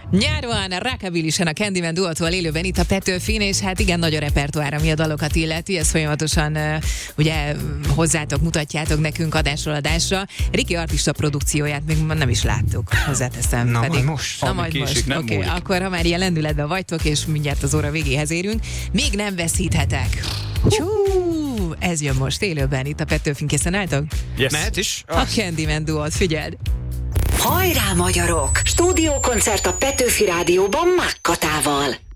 Nyáron rockabilly-sen a Candyman duótól élőben itt a Petőfin, és hát igen, nagy a repertoár, ami a dalokat illeti, ezt folyamatosan ugye hozzátok, mutatjátok nekünk adásról adásra. Riki artista produkcióját még nem is láttuk, hozzáteszem. Na, pedig. most. Na majd késik, most. nem Oké, múlik. akkor ha már ilyen lendületben vagytok, és mindjárt az óra végéhez érünk, még nem veszíthetek. Csú, ez jön most élőben itt a Petőfin, készen álltok? Yes. Mehet is? A Candyman duót, figyeld! Hajrá, magyarok! Stúdiókoncert a Petőfi Rádióban Mákkatával.